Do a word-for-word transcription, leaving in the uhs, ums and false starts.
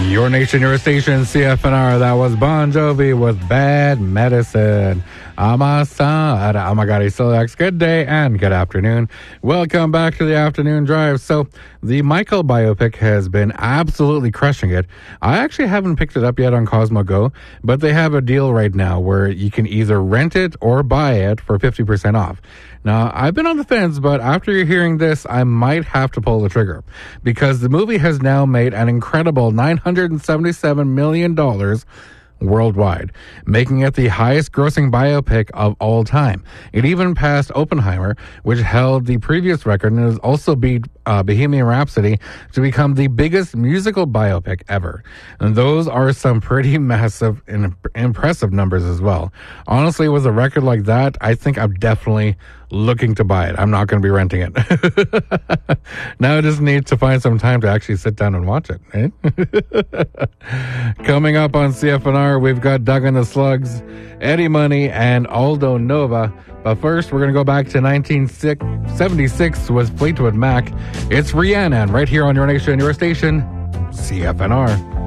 Your nation, your station, C F N R. That was Bon Jovi with Bad Medicine. Amasa. Oh my God, he's still X. Good day and good afternoon. Welcome back to the afternoon drive. So the Michael biopic has been absolutely crushing it. I actually haven't picked it up yet on Cosmo Go, but they have a deal right now where you can either rent it or buy it for fifty percent off. Now, I've been on the fence, but after you're hearing this, I might have to pull the trigger because the movie has now made an incredible nine hundred seventy-seven million dollars worldwide, making it the highest grossing biopic of all time. It even passed Oppenheimer, which held the previous record, and has also beat uh, Bohemian Rhapsody to become the biggest musical biopic ever. And those are some pretty massive and impressive numbers as well. Honestly, with a record like that, I think I'm definitely looking to buy it. I'm not going to be renting it. Now I just need to find some time to actually sit down and watch it. Eh? Coming up on C F N R, we've got Doug and the Slugs, Eddie Money, and Aldo Nova. But first, we're going to go back to nineteen seventy-six with Fleetwood Mac. It's Rhiannon right here on your nation, your station, C F N R.